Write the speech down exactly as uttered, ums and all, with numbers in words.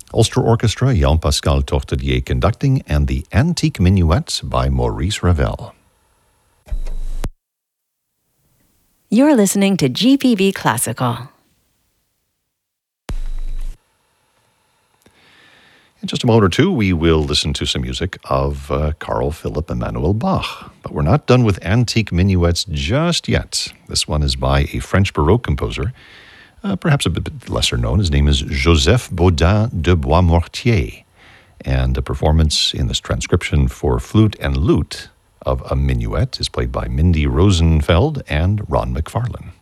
Ulster Orchestra, Jean-Pascal Tortelier conducting, and the Antique Minuet by Maurice Ravel. You're listening to G P B Classical. In just a moment or two, we will listen to some music of uh, Carl Philipp Emanuel Bach. But we're not done with antique minuets just yet. This one is by a French Baroque composer, uh, perhaps a bit lesser known. His name is Joseph Baudin de Boismortier. And a performance in this transcription for flute and lute of a minuet is played by Mindy Rosenfeld and Ron McFarlane.